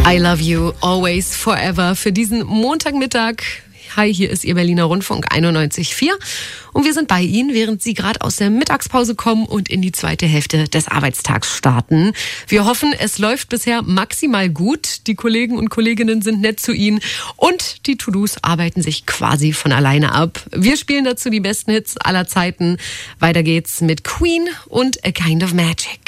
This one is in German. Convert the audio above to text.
I love you always forever für diesen Montagmittag. Hi, hier ist Ihr Berliner Rundfunk 91.4 und wir sind bei Ihnen, während Sie gerade aus der Mittagspause kommen und in die zweite Hälfte des Arbeitstags starten. Wir hoffen, es läuft bisher maximal gut. Die Kollegen und Kolleginnen sind nett zu Ihnen und die To-Dos arbeiten sich quasi von alleine ab. Wir spielen dazu die besten Hits aller Zeiten. Weiter geht's mit Queen und A Kind of Magic.